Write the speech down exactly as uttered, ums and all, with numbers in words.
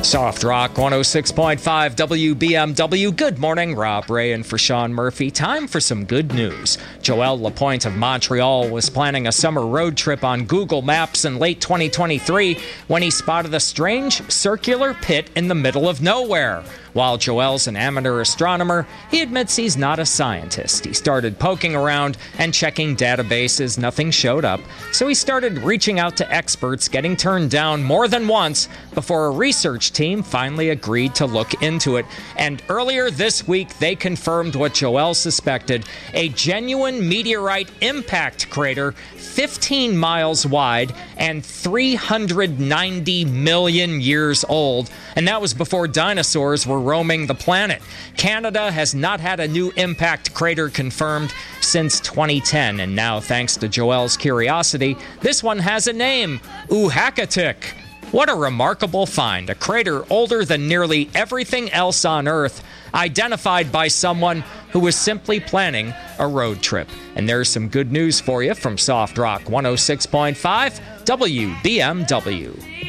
Soft Rock one oh six point five W B M W. Good morning, Rob Ray and for Sean Murphy. Time for some good news. Joel Lapointe of Montreal was planning a summer road trip on Google Maps in late twenty twenty-three when he spotted a strange circular pit in the middle of nowhere. While Joel's an amateur astronomer, he admits he's not a scientist. He started poking around and checking databases. Nothing showed up, so he started reaching out to experts, getting turned down more than once before a research team finally agreed to look into it. And earlier this week, they confirmed what Joel suspected: a genuine meteorite impact crater fifteen miles wide and three hundred ninety million years old. And that was before dinosaurs were roaming the planet. Canada has not had a new impact crater confirmed since twenty ten, and now, thanks to Joel's curiosity, this one has a name: Uhakatik. What a remarkable find. A crater older than nearly everything else on Earth, identified by someone who was simply planning a road trip. And there's some good news for you from Soft Rock one oh six point five W B M W.